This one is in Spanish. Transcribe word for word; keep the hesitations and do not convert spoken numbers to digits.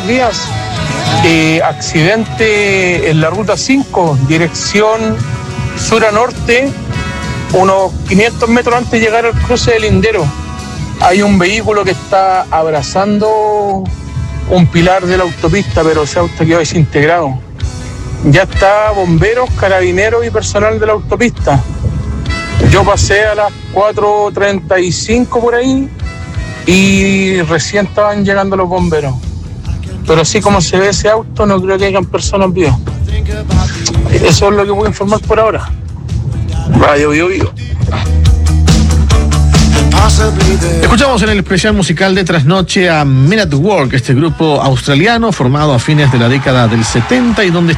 buenos días. Eh, accidente en la ruta cinco, dirección sur a norte, unos quinientos metros antes de llegar al cruce del Lindero. Hay un vehículo que está abrazando un pilar de la autopista, pero ese auto quedó desintegrado. Ya está bomberos, carabineros y personal de la autopista. Yo pasé a las cuatro treinta y cinco por ahí y recién estaban llegando los bomberos. Pero así como se ve ese auto, no creo que hayan personas vivas. Eso es lo que puedo informar por ahora. Radio Bio Bio. Escuchamos en el especial musical de Trasnoche a Men at Work, este grupo australiano formado a fines de la década del setenta y donde